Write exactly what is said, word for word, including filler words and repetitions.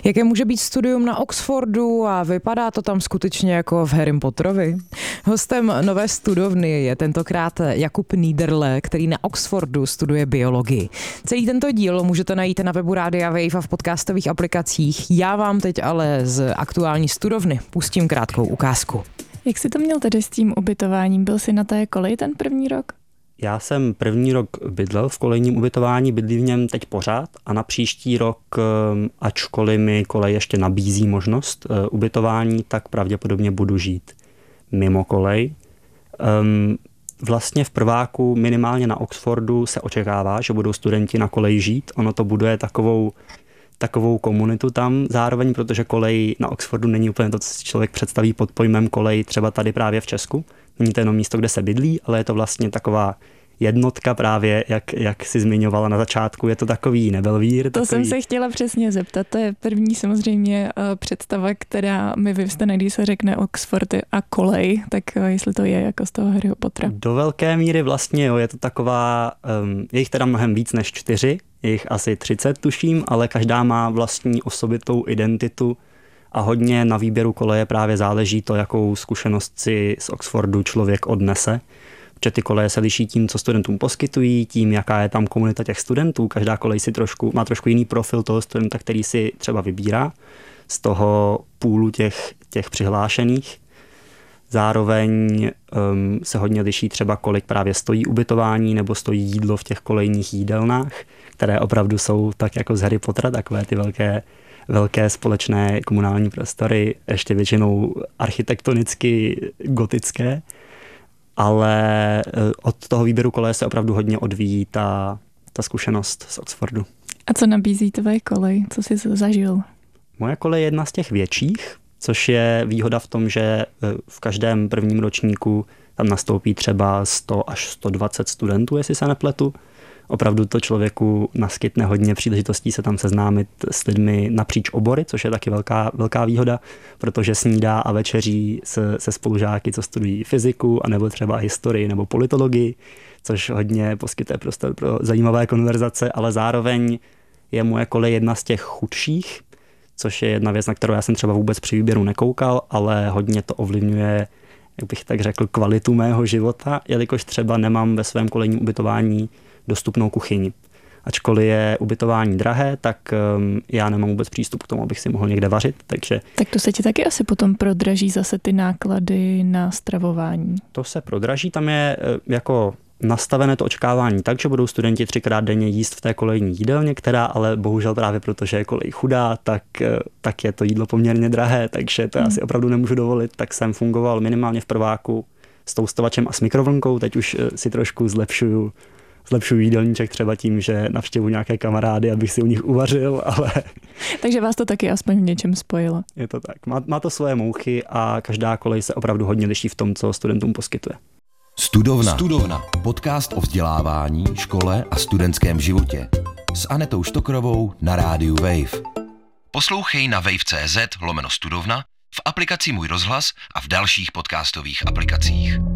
Jaké může být studium na Oxfordu a vypadá to tam skutečně jako v Harrym Potterovi? Hostem nové studovny je tentokrát Jakub Niederle, který na Oxfordu studuje biologii. Celý tento díl můžete najít na webu Rádia Wave a v podcastových aplikacích. Já vám teď ale z aktuální studovny pustím krátkou ukázku. Jak jsi to měl tedy s tím ubytováním? Byl jsi na té koleji ten první rok? Já jsem první rok bydlel v kolejním ubytování, bydlím v něm teď pořád a na příští rok, ačkoliv mi kolej ještě nabízí možnost ubytování, tak pravděpodobně budu žít mimo kolej. Vlastně v prváku minimálně na Oxfordu se očekává, že budou studenti na koleji žít. Ono to buduje takovou, takovou komunitu tam zároveň, protože kolej na Oxfordu není úplně to, co si člověk představí pod pojmem kolej třeba tady právě v Česku. Není to jenom místo, kde se bydlí, ale je to vlastně taková jednotka právě, jak, jak jsi zmiňovala na začátku, je to takový nebelvír. To takový... jsem se chtěla přesně zeptat, to je první samozřejmě představa, která mi vyvstane, když se řekne Oxford a kolej, tak jestli to je jako z toho Harryho Pottera. Do velké míry vlastně, jo, je to taková, um, je jich teda mnohem víc než čtyři, je jich asi třicet tuším, ale každá má vlastní osobitou identitu a hodně na výběru koleje právě záleží to, jakou zkušenost si z Oxfordu člověk odnese. Protože ty koleje se liší tím, co studentům poskytují, tím, jaká je tam komunita těch studentů. Každá kolej si trošku, má trošku jiný profil toho studenta, který si třeba vybírá z toho půlu těch, těch přihlášených. Zároveň um, se hodně liší třeba, kolik právě stojí ubytování nebo stojí jídlo v těch kolejních jídelnách, které opravdu jsou tak jako z Harry Pottera, takové ty velké velké společné komunální prostory, ještě většinou architektonicky gotické, ale od toho výběru koleje se opravdu hodně odvíjí ta, ta zkušenost z Oxfordu. A co nabízí tvoje kolej? Co jsi zažil? Moje kolej je jedna z těch větších, což je výhoda v tom, že v každém prvním ročníku tam nastoupí třeba sto až sto dvacet studentů, jestli se nepletu. Opravdu to člověku naskytne hodně příležitostí se tam seznámit s lidmi napříč obory, což je taky velká, velká výhoda, protože snídá a večeří se, se spolužáky, co studují fyziku, anebo třeba historii nebo politologii, což hodně poskytuje prostor pro zajímavé konverzace, ale zároveň je moje kolej jedna z těch chudších, což je jedna věc, na kterou já jsem třeba vůbec při výběru nekoukal, ale hodně to ovlivňuje, jak bych tak řekl, kvalitu mého života, jelikož třeba nemám ve svém kolejním ubytování dostupnou kuchyni. Ačkoliv je ubytování drahé, tak um, já nemám vůbec přístup k tomu, abych si mohl někde vařit. Takže tak to se ti taky asi potom prodraží zase ty náklady na stravování. To se prodraží, tam je jako nastavené to očekávání tak, že budou studenti třikrát denně jíst v té kolejní jídelně, která ale bohužel právě protože je kolej chudá, tak, tak je to jídlo poměrně drahé, takže to já si opravdu nemůžu dovolit. Tak jsem fungoval minimálně v prváku s toustovačem a s mikrovlnkou, teď už si trošku zlepšuju zlepšuju jídelníček třeba tím, že navštěvuji nějaké kamarády, abych si u nich uvařil, ale... Takže vás to taky aspoň v něčem spojilo. Je to tak. Má, má to svoje mouchy a každá kolej se opravdu hodně liší v tom, co studentům poskytuje. Studovna. Studovna. Podcast o vzdělávání, škole a studentském životě. S Anetou Štokrovou na rádiu Wave. Poslouchej na wave.cz lomeno studovna, v aplikaci Můj rozhlas a v dalších podcastových aplikacích.